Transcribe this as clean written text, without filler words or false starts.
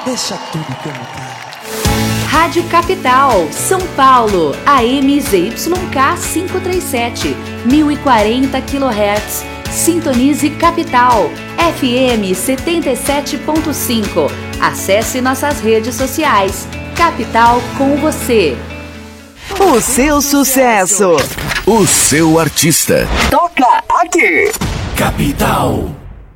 Deixa tudo como tá. Rádio Capital, São Paulo, AM ZYK 537, 1040 kHz. Sintonize Capital, FM 77.5. Acesse nossas redes sociais. Capital com você. O seu sucesso. O seu artista. Toca aqui. Capital.